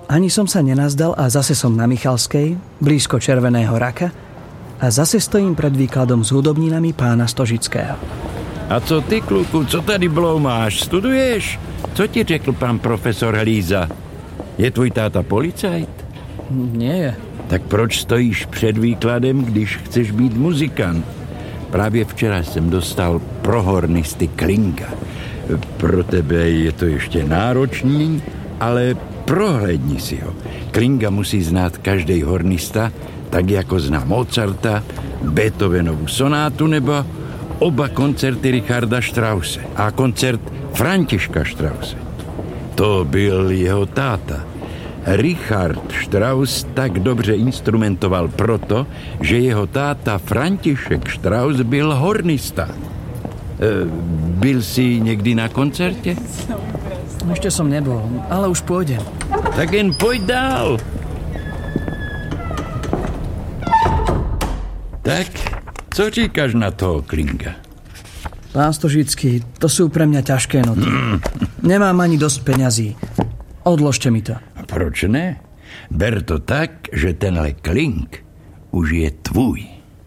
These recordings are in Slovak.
Ani som sa nenazdal a zase som na Michalskej, blízko Červeného raka, a zase stojím pred výkladom s hudobninami pána Stožického. A co ty, kluku, co tady bloumáš? Studuješ? Co ti řekl pan profesor Hlíza? Je tvůj táta policajt? Nie je. Tak proč stojíš před výkladem, když chceš být muzikant? Právě včera jsem dostal pro hornisty Klinga. Pro tebe je to ještě náročný, ale prohlédni si ho. Klinga musí znát každý hornista, tak jako zná Mozarta, Beethovenovu sonátu nebo oba koncerty Richarda Strause a koncert Františka Strause. To byl jeho táta. Richard Strauss tak dobře instrumentoval proto, že jeho táta František Strauss byl hornista. Byl jsi někdy na koncertě? Ešte som nebol, ale už pôjdem. Tak jen pojď dál. Tak, co říkáš na toho Klinga? Pán Stožický, to sú pre mňa ťažké noty. Nemám ani dosť peňazí. Odložte mi to. A proč ne? Ber to tak, že tenhle Kling už je tvůj.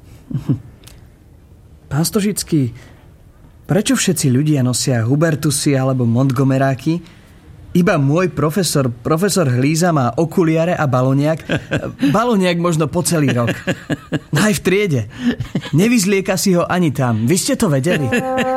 Pán Stožický, prečo všetci ľudia nosia Hubertusy alebo Montgomeráky? Iba môj profesor Hlíza má okuliare a baloniak. Baloniak možno po celý rok. Aj v triede. Nevyzlieka si ho ani tam. Vy ste to vedeli?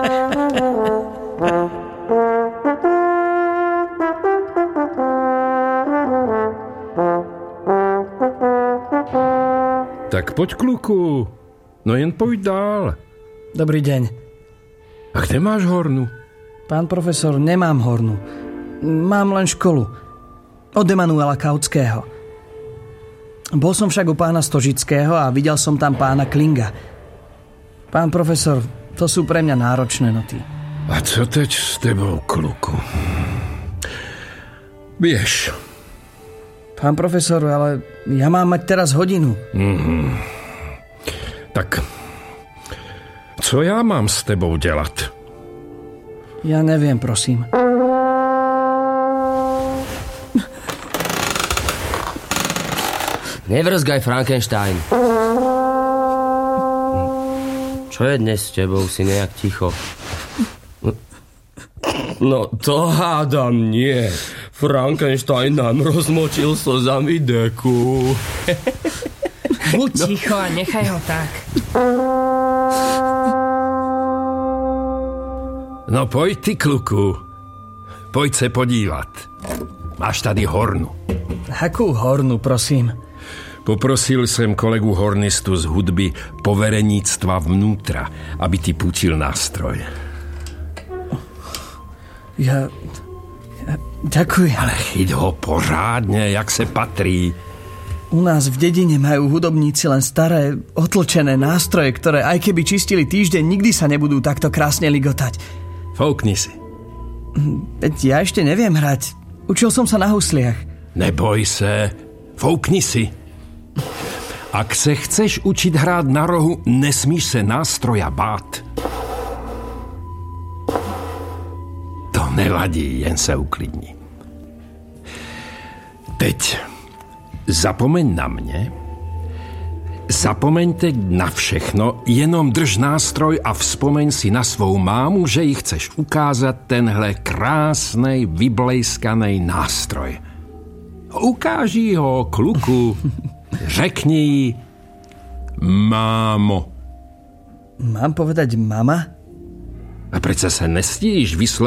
Tak poď, kluku. No jen pojď dál. Dobrý deň. A kde máš hornu? Pán profesor, nemám hornu. Mám len školu. Od Emanuela Kautského. Bol som však u pána Stožického a videl som tam pána Klinga. Pán profesor, to sú pre mňa náročné noty. A co teď s tebou, kluku? Vieš. Pán profesor, ale ja mám mať teraz hodinu. Tak, co já mám s tebou dělat? Ja neviem, prosím. Nevrzgaj, Frankenstein. Čo je dnes s tebou? Si nejak ticho. No to hádam nie. Frankenstein nám rozmočil slzami deku. Buď ticho a nechaj ho tak. No pojď ty, kluku. Pojď se podívat. Máš tady hornu. Akú hornu, prosím? Poprosil jsem kolegu hornistu z hudby povereníctva vnútra, aby ti půjčil nástroj. Ja ďakujem. Ale chyť ho pořádně, jak se patrí. U nás v dedine majú hudobníci len staré, otlčené nástroje, ktoré aj keby čistili týždeň, nikdy sa nebudú takto krásne ligotať. Foukni si. Veď ja ešte neviem hrať. Učil som sa na husliach. Neboj se, foukni si. Ak se chceš učit hrát na rohu, nesmíš se nástroja bát. To nevadí, jen se uklidni. Teď zapomeň na mě, zapomeň teď na všechno, jenom drž nástroj a vzpomeň si na svou mámu, že jí chceš ukázat tenhle krásnej, vyblejskanej nástroj. Ukáži ho, kluku. Řekni jí mámo. Mám povedať mama? A prece se nestíš vyslovit